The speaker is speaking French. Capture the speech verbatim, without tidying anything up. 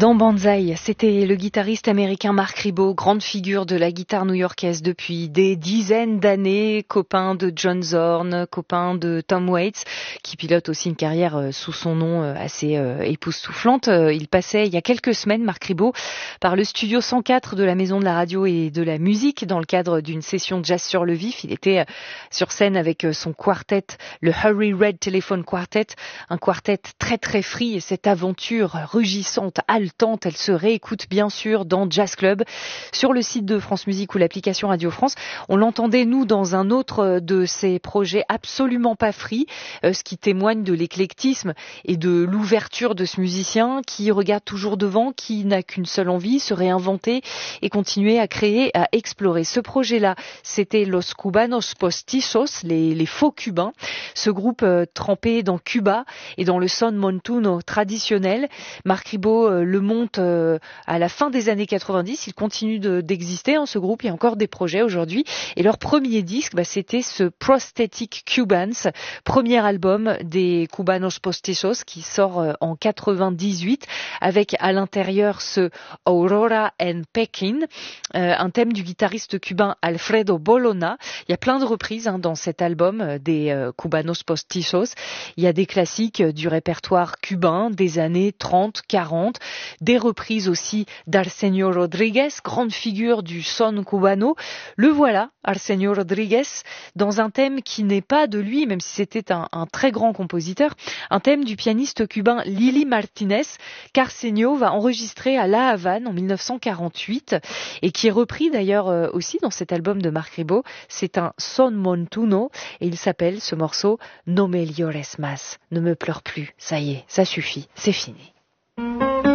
Dans Banzai, c'était le guitariste américain Marc Ribot, grande figure de la guitare new-yorkaise depuis des dizaines d'années, copain de John Zorn, copain de Tom Waits, qui pilote aussi une carrière sous son nom assez époustouflante. Il passait il y a quelques semaines, Marc Ribot, par le studio cent quatre de la Maison de la Radio et de la Musique dans le cadre d'une session de jazz sur le vif. Il était sur scène avec son quartet, le Hurry Red Telephone Quartet, un quartet très très free, et cette aventure rugissante, haletante, elle se réécoute bien sûr dans Jazz Club, sur le site de France Musique ou l'application Radio France. On l'entendait, nous, dans un autre de ces projets absolument pas free, euh, ce qui témoigne de l'éclectisme et de l'ouverture de ce musicien qui regarde toujours devant, qui n'a qu'une seule envie, se réinventer et continuer à créer, à explorer. Ce projet-là, c'était Los Cubanos Postizos, les, les faux cubains, ce groupe euh, trempé dans Cuba et dans le son montuno traditionnel. Marc Ribot euh, le monte euh, à la fin des années quatre-vingt-dix. Il continue de, d'exister, hein, ce groupe. Il y a encore des projets aujourd'hui. Et leur premier disque, bah, c'était ce Prosthetic Cubans, premier album des Cubanos Postizos, qui sort euh, en quatre-vingt-dix-huit, avec à l'intérieur ce Aurora and Pekin, euh, un thème du guitariste cubain Alfredo Bologna. Il y a plein de reprises hein, dans cet album euh, des euh, Cubanos Postizos. Il y a des classiques euh, du répertoire cubain des années trente, quarante, des reprises aussi d'Arsenio Rodriguez, grande figure du son cubano. Le voilà, Arsenio Rodriguez, dans un thème qui n'est pas de lui, même si c'était un, un très grand compositeur, un thème du pianiste cubain Lili Martinez, qu'Arsenio va enregistrer à La Havane en dix-neuf cent quarante-huit, et qui est repris d'ailleurs euh, aussi dans cet album de Marc Ribot. C'est un son montuno, et il s'appelle ce morceau No me llores más, ne me pleure plus, ça y est, ça suffit, c'est fini.